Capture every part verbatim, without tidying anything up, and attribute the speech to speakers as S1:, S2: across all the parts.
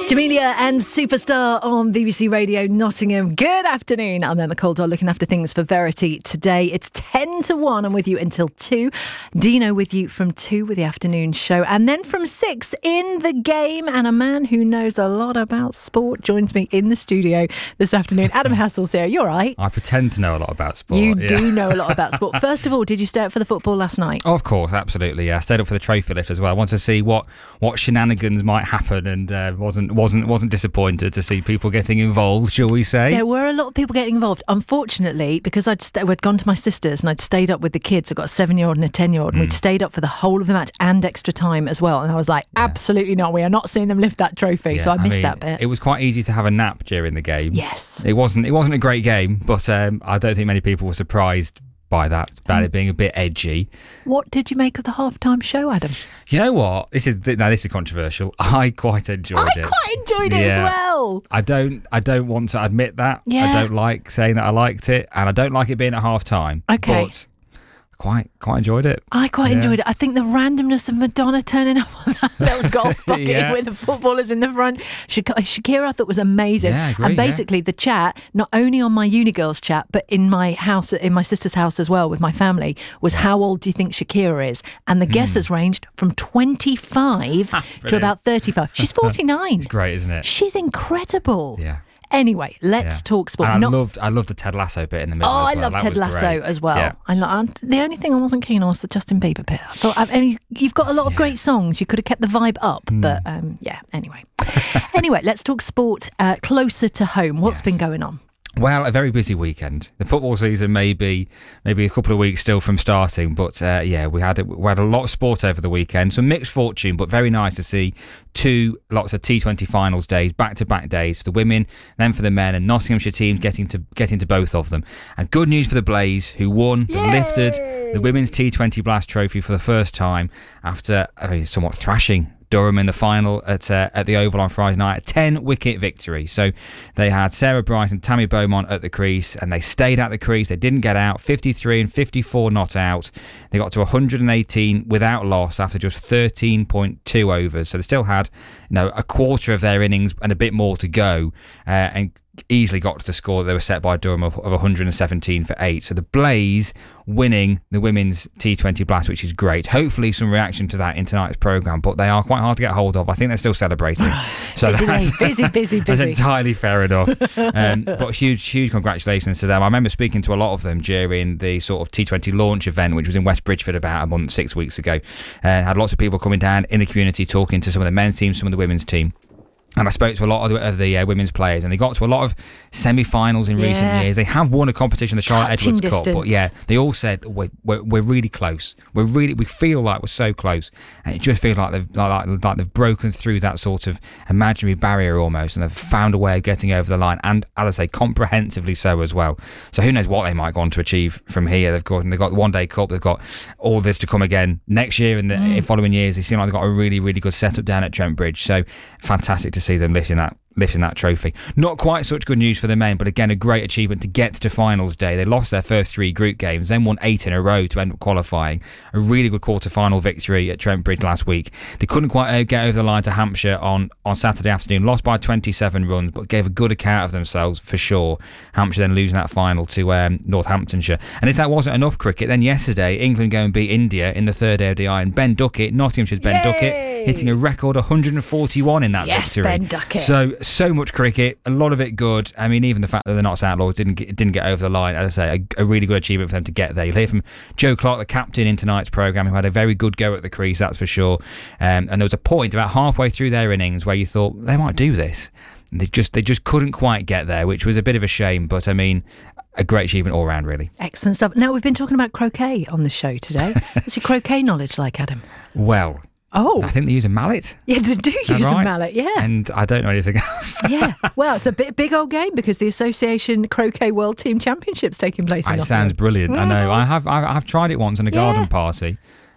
S1: Jamelia and Superstar on B B C Radio Nottingham. Good afternoon. I'm Emma Coldwell, looking after things for Verity today. It's ten to one. I'm with you until two. Dino with you from two with the afternoon show. And then from six in the game. And a man who knows a lot about sport joins me in the studio this afternoon. Adam Hassell's here. You're right.
S2: I pretend to know a lot about sport.
S1: You
S2: yeah.
S1: do know a lot about sport. First of all, did you stay up for the football last night?
S2: Oh, of course, absolutely. Yeah, I stayed up for the trophy lift as well. I wanted to see what, what shenanigans might happen, and uh, wasn't wasn't wasn't disappointed to see people getting involved, shall we say?
S1: There were a lot of people getting involved. Unfortunately, because I'd st- we'd gone to my sister's and I'd stayed up with the kids. I've got a seven-year-old and a ten-year-old, and mm. we'd stayed up for the whole of the match and extra time as well. And I was like, yeah. absolutely not. We are not seeing them lift that trophy. Yeah, so I missed I mean, that bit.
S2: It was quite easy to have a nap during the game.
S1: Yes.
S2: It wasn't. It wasn't a great game, but um, I don't think many people were surprised by that, about it being a bit edgy.
S1: What did you make of the halftime show, Adam?
S2: You know what? This is now this is controversial. I quite enjoyed
S1: I
S2: it.
S1: I quite enjoyed it
S2: yeah.
S1: as well.
S2: I don't I don't want to admit that.
S1: Yeah.
S2: I don't like saying that I liked it, and I don't like it being at half time.
S1: Okay.
S2: But quite quite enjoyed it.
S1: I quite
S2: yeah.
S1: enjoyed it. I think the randomness of Madonna turning up on that little golf bucket
S2: yeah.
S1: with the footballers in the front. Shak- Shakira I thought was amazing.
S2: Yeah, I agree,
S1: and basically
S2: yeah.
S1: the chat, not only on my uni girls chat, but in my house, in my sister's house as well with my family, was yeah. how old do you think Shakira is? And the mm. guesses ranged from twenty-five to about thirty-five. She's forty-nine.
S2: It's great, isn't it?
S1: She's incredible.
S2: Yeah.
S1: Anyway, let's
S2: yeah.
S1: talk sport.
S2: And I
S1: Not-
S2: loved, I loved the Ted Lasso bit in the middle.
S1: Oh,
S2: as
S1: I
S2: well.
S1: love
S2: that
S1: Ted Lasso
S2: great.
S1: as well.
S2: Yeah.
S1: I, lo- the only thing I wasn't keen on was the Justin Bieber bit. I thought, I mean, you've got a lot of
S2: yeah.
S1: great songs. You could have kept the vibe up,
S2: mm.
S1: but um, yeah. Anyway, anyway, let's talk sport uh, closer to home. What's
S2: yes.
S1: been going on?
S2: Well, a very busy weekend. The football season may be maybe a couple of weeks still from starting, but uh, yeah, we had a, we had a lot of sport over the weekend. Some mixed fortune, but very nice to see two lots of T twenty finals days, back-to-back days for the women, then for the men, and Nottinghamshire teams getting to getting to both of them. And good news for the Blaze, who won,
S1: Yay!
S2: lifted the women's T twenty Blast Trophy for the first time after a somewhat thrashing Durham in the final at uh, at the Oval on Friday night, a ten wicket victory. So they had Sarah Bright and Tammy Beaumont at the crease, and they stayed at the crease. They didn't get out. fifty-three and fifty-four not out. They got to one hundred eighteen without loss after just thirteen point two overs. So they still had, you know, a quarter of their innings and a bit more to go, uh, and easily got to the score that they were set by Durham of, of one hundred seventeen for eight. So the Blaze winning the women's T twenty Blast, which is great. Hopefully some reaction to that in tonight's programme, but they are quite hard to get hold of. I think they're still celebrating. So
S1: busy,
S2: that's,
S1: busy, busy, busy.
S2: That's entirely fair enough. Um, but huge, huge congratulations to them. I remember speaking to a lot of them during the sort of T twenty launch event, which was in West Bridgford about a month, six weeks ago. And uh, had lots of people coming down in the community talking to some of the men's teams, some of the women's team. And I spoke to a lot of the, of the uh, women's players, and they got to a lot of semi-finals in
S1: yeah.
S2: recent years. They have won a competition, the Charlotte
S1: Touching
S2: Edwards
S1: distance.
S2: Cup, but yeah, they all said we're, we're we're really close. We're really we feel like we're so close, and it just feels like they've like, like they've broken through that sort of imaginary barrier almost, and they've found a way of getting over the line, and as I say, comprehensively so as well. So who knows what they might go on to achieve from here? They've got they've got the One Day Cup, they've got all this to come again next year and the mm. in following years. They seem like they've got a really really good setup down at Trent Bridge. So fantastic to see them lifting that. lifting that trophy. Not quite such good news for the men, but again a great achievement to get to finals day. They lost their first three group games, then won eight in a row to end up qualifying. A really good quarter-final victory at Trent Bridge last week. They couldn't quite get over the line to Hampshire on, on Saturday afternoon, lost by twenty-seven runs, but gave a good account of themselves for sure. Hampshire then losing that final to um, Northamptonshire. And if that wasn't enough cricket, then yesterday England go and beat India in the third O D I, and Ben Duckett, Nottinghamshire's Ben
S1: Yay!
S2: Duckett, hitting a record one hundred forty-one in that
S1: yes,
S2: victory.
S1: Ben Duckett.
S2: So so much cricket, a lot of it good. I mean, even the fact that the Notts Outlaws didn't get, didn't get over the line, as I say, a, a really good achievement for them to get there. You'll hear from Joe Clark, the captain in tonight's programme, who had a very good go at the crease, that's for sure. Um, and there was a point about halfway through their innings where you thought they might do this. And they just they just couldn't quite get there, which was a bit of a shame. But I mean, a great achievement all round, really.
S1: Excellent stuff. Now, we've been talking about croquet on the show today. What's your croquet knowledge like, Adam?
S2: Well,
S1: Oh.
S2: I think they use a mallet.
S1: Yeah, they do use
S2: right?
S1: a mallet, yeah.
S2: And I don't know anything else.
S1: Yeah. Well, it's a big, big old game because the Association Croquet World Team Championship's taking place in
S2: It
S1: Nottingham.
S2: sounds brilliant. I know. I have I've, I've tried it once in a
S1: Yeah.
S2: garden party.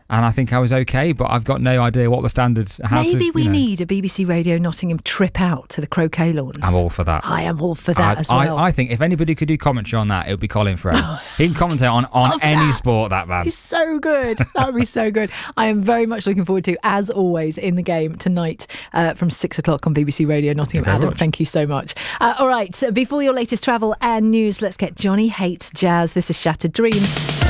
S2: And I think I was okay, but I've got no idea what the standards. How
S1: Maybe
S2: to,
S1: we
S2: know.
S1: need a B B C Radio Nottingham trip out to the croquet lawns.
S2: I'm all for that.
S1: I am all for that
S2: I,
S1: as well.
S2: I, I think if anybody could do commentary on that, it would be Colin Frey. He can commentate on, on any
S1: that.
S2: sport, that man.
S1: He's so good. That would be so good. I am very much looking forward to, as always, In the Game tonight uh, from six o'clock on B B C Radio Nottingham.
S2: Thank you
S1: Adam,
S2: much.
S1: thank you so much. Uh, all right, so before your latest travel and news, let's get Johnny Hates Jazz. This is Shattered Dreams.